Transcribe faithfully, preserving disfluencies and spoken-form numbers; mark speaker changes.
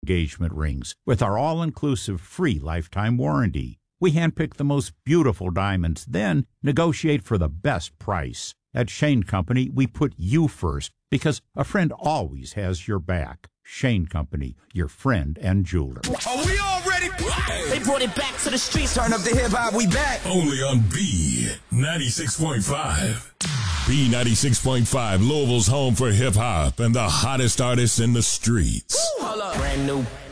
Speaker 1: engagement rings with our all-inclusive free lifetime warranty. We handpick the most beautiful diamonds, then negotiate for the best price. At Shane Company, we put you first because a friend always has your back. Shane Company, your friend and jeweler.
Speaker 2: Are we all ready? They brought it back to the streets. Turn up the hip-hop, we back.
Speaker 3: Only on B ninety-six point five. B ninety-six point five, Louisville's home for hip-hop and the hottest artists in the streets.
Speaker 2: Hold up. Brand new.